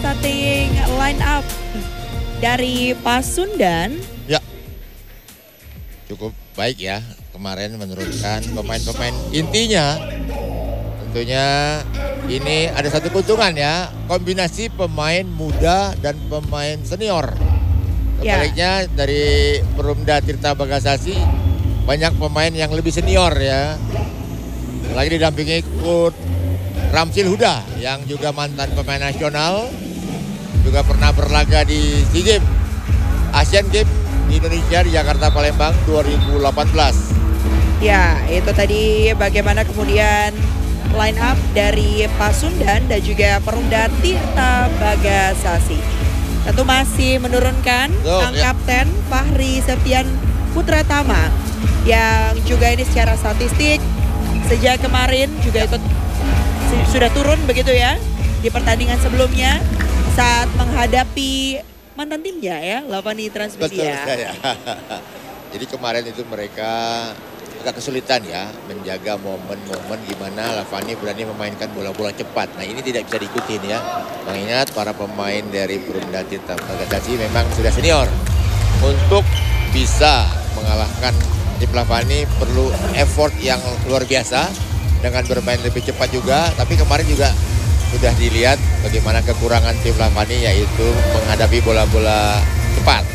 starting line up dari Pasundan. Ya, cukup baik ya. Kemarin menurunkan pemain-pemain intinya. Tentunya ini ada satu keuntungan ya. Kombinasi pemain muda dan pemain senior. Sebaliknya dari Perumda Tirta Bagasasi banyak pemain yang lebih senior ya. Lagi didampingi Coach Ramsil Huda yang juga mantan pemain nasional. Juga pernah berlaga di SEA Games, Asian Games di Indonesia di Jakarta Palembang 2018. Ya, itu tadi bagaimana kemudian line up dari Pasundan dan juga Perumda Tirta Bagasasi. Tentu masih menurunkan sang kapten Fahri Septian Putratama yang juga ini secara statistik sejak kemarin juga ikut sudah turun begitu ya di pertandingan sebelumnya saat menghadapi mantan timnya ya, Lavani Transmedia. Betul, ya. Jadi kemarin itu mereka agak kesulitan ya menjaga momen-momen gimana Lavani berani memainkan bola-bola cepat. Nah ini tidak bisa diikutin ya. Mengingat para pemain dari Perumda Tirta Bagasasi memang sudah senior. Untuk bisa mengalahkan tim Lavani perlu effort yang luar biasa dengan bermain lebih cepat juga. Tapi kemarin juga sudah dilihat bagaimana kekurangan tim Lavani yaitu menghadapi bola-bola cepat.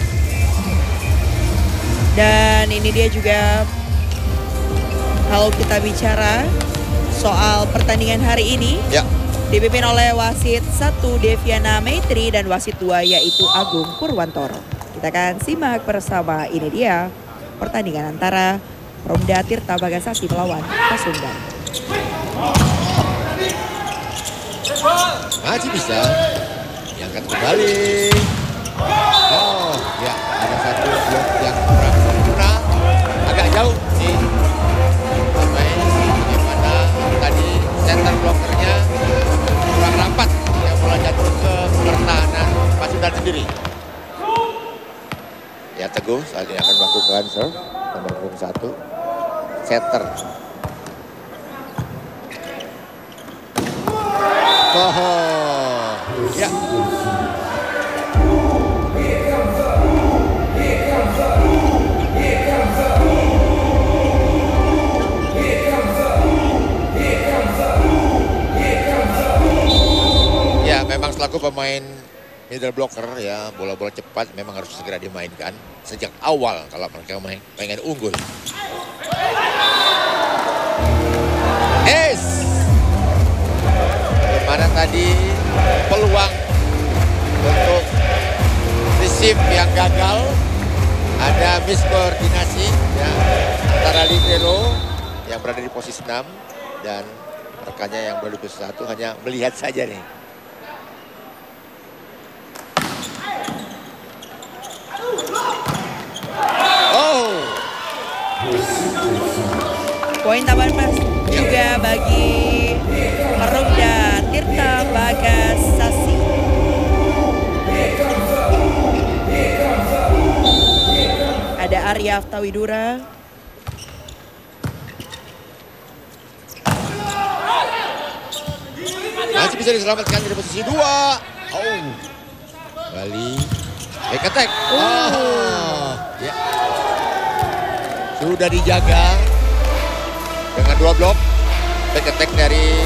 Dan ini dia juga kalau kita bicara soal pertandingan hari ini, dipimpin oleh wasit 1 Deviana Maitri dan wasit 2 yaitu Agung Purwantoro. Kita akan simak bersama, ini dia pertandingan antara Perumda Tirta Bagasasi melawan Pasundan. Masih bisa diangkat kembali. Oh ya, ada satu blok yang kurang sempurna, agak jauh nih. Bagaimana tadi center blokernya kurang rapat, yang bola jatuh ke pertahanan Pasundan sendiri. Ya Teguh saat ini akan melakukan serve nomor 1 setter. Oh, ya. Ya, memang selaku pemain middle blocker ya, bola-bola cepat memang harus segera dimainkan sejak awal kalau mereka pengen unggul. Bagaimana tadi peluang untuk receive yang gagal, ada miskoordinasi ya, antara libero yang berada di posisi 6 dan rekannya yang berada di posisi 1 hanya melihat saja nih. Poin tambahan Mas juga bagi Perumda Tirta Bagasasi. Ada Arya Aftawidura. Masih bisa diselamatkan dari posisi 2. Kembali back attack. Ya. Sudah dijaga dengan 2 blok back attack dari